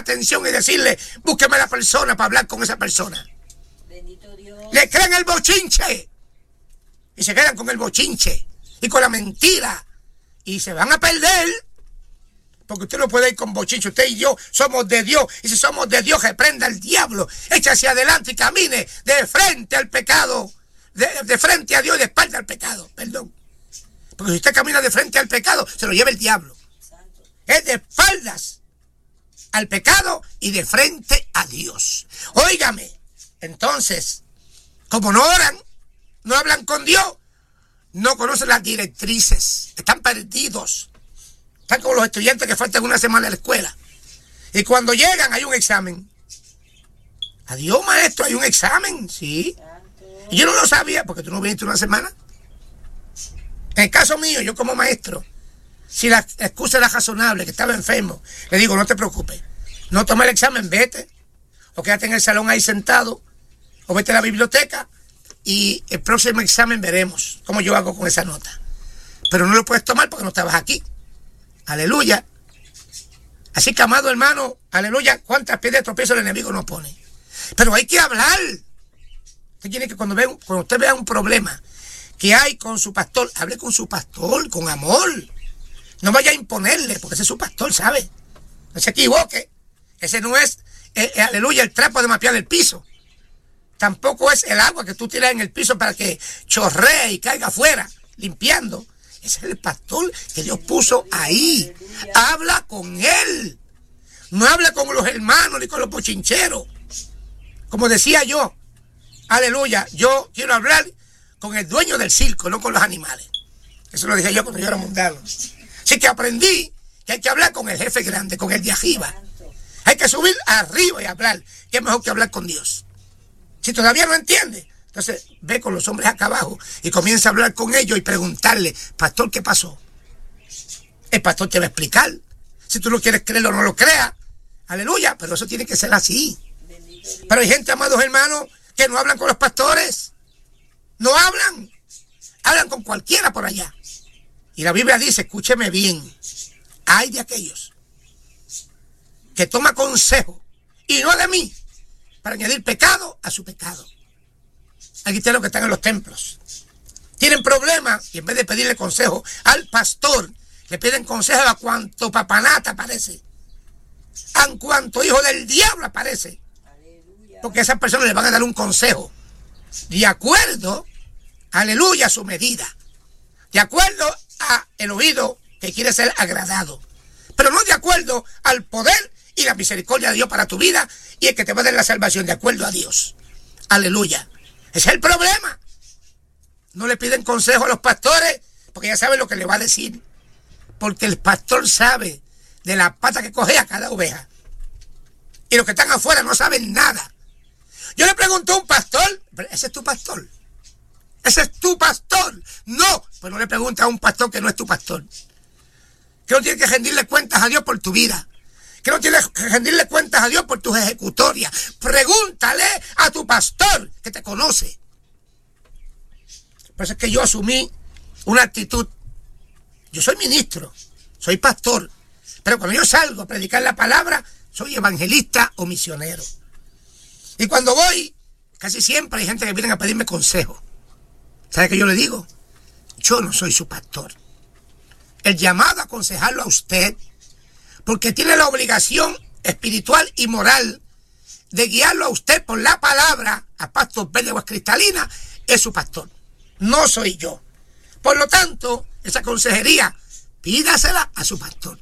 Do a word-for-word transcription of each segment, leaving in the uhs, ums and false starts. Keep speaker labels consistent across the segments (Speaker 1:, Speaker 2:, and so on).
Speaker 1: atención y decirle, búsqueme a la persona para hablar con esa persona.
Speaker 2: Bendito Dios.
Speaker 1: Le creen el bochinche y se quedan con el bochinche y con la mentira y se van a perder, porque usted no puede ir con bochinche. Usted y yo somos de Dios, y si somos de Dios, reprenda al diablo, eche hacia adelante y camine de frente al pecado, de, de frente a Dios y de espalda al pecado, perdón, porque si usted camina de frente al pecado, se lo lleva el diablo.
Speaker 2: Santo.
Speaker 1: Es de espaldas al pecado y de frente a Dios. Óigame, entonces, como no oran, no hablan con Dios, no conocen las directrices, están perdidos. Están como los estudiantes que faltan una semana a la escuela. Y cuando llegan hay un examen. Adiós, maestro, hay un examen, sí. Y yo no lo sabía porque tú no viniste una semana. En el caso mío, yo como maestro, si la excusa era razonable, que estaba enfermo, le digo, no te preocupes, no toma el examen, vete. O quédate en el salón ahí sentado, o vete a la biblioteca, y el próximo examen veremos cómo yo hago con esa nota. Pero no lo puedes tomar porque no estabas aquí. Aleluya. Así que, amado hermano, aleluya, cuántas piedras de tropiezo el enemigo nos pone. Pero hay que hablar. Usted tiene que, cuando, ve, cuando usted vea un problema que hay con su pastor, hable con su pastor, con amor. No vaya a imponerle, porque ese es su pastor, ¿sabe? No se equivoque. Ese no es, eh, eh, aleluya, el trapo de mapear el piso. Tampoco es el agua que tú tiras en el piso para que chorree y caiga afuera, limpiando. Ese es el pastor que Dios puso ahí. Habla con él. No habla con los hermanos ni con los bochincheros. Como decía yo, aleluya, yo quiero hablar con el dueño del circo, no con los animales. Eso lo dije yo cuando yo era mundano. Así que aprendí que hay que hablar con el jefe grande, con el de arriba. Hay que subir arriba y hablar, que es mejor que hablar con Dios. Si todavía no entiende, entonces ve con los hombres acá abajo y comienza a hablar con ellos y preguntarle, pastor, ¿qué pasó? El pastor te va a explicar. Si tú no quieres creerlo, no lo creas. Aleluya, pero eso tiene que ser así. Pero hay gente, amados hermanos, que no hablan con los pastores. No hablan. Hablan con cualquiera por allá. Y la Biblia dice, escúcheme bien, hay de aquellos que toma consejo, y no de mí, para añadir pecado a su pecado. Aquí están los que están en los templos. Tienen problemas y en vez de pedirle consejo al pastor, le piden consejo a cuanto papanata aparece, a cuanto hijo del diablo aparece. Porque a esas personas le van a dar un consejo de acuerdo, aleluya, a su medida, de acuerdo a el oído que quiere ser agradado, pero no de acuerdo al poder y la misericordia de Dios para tu vida y el que te va a dar la salvación de acuerdo a Dios. Aleluya. Ese es el problema. No le piden consejo a los pastores porque ya saben lo que le va a decir. Porque el pastor sabe de la pata que coge a cada oveja. Y los que están afuera no saben nada. Yo le pregunto a un pastor, ¿ese es tu pastor? ¿Ese es tu pastor? No, pues no le preguntes a un pastor que no es tu pastor. Que no tienes que rendirle cuentas a Dios por tu vida. Que no tienes que rendirle cuentas a Dios por tus ejecutorias. Pregúntale a tu pastor que te conoce. Por eso es que yo asumí una actitud. Yo soy ministro, soy pastor, pero cuando yo salgo a predicar la palabra, soy evangelista o misionero. Y cuando voy, casi siempre hay gente que viene a pedirme consejo. ¿Sabe qué yo le digo? Yo no soy su pastor. El llamado a aconsejarlo a usted, porque tiene la obligación espiritual y moral de guiarlo a usted por la palabra, a pastos verdes o cristalinas, es su pastor. No soy yo. Por lo tanto, esa consejería, pídasela a su pastor.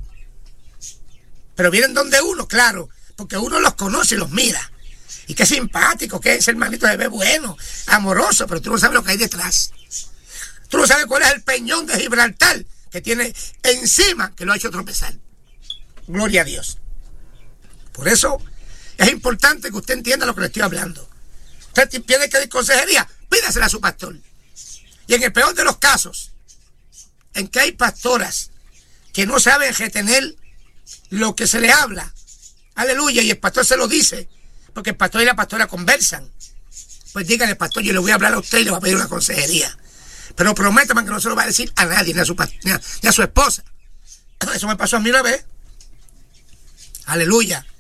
Speaker 1: Pero vienen donde uno, claro, porque uno los conoce y los mira. Y qué simpático, que ese hermanito se ve bueno, amoroso, pero tú no sabes lo que hay detrás. Tú no sabes cuál es el peñón de Gibraltar que tiene encima, que lo ha hecho tropezar. Gloria a Dios. Por eso es importante que usted entienda lo que le estoy hablando. Usted tiene que dar consejería, pídasela a su pastor. Y en el peor de los casos, en que hay pastoras que no saben retener lo que se le habla, aleluya, y el pastor se lo dice, porque el pastor y la pastora conversan, pues díganle, pastor, yo le voy a hablar a usted y le voy a pedir una consejería, pero prométame que no se lo va a decir a nadie, ni a su, ni a, ni a su esposa. Eso me pasó a mí una vez. Aleluya.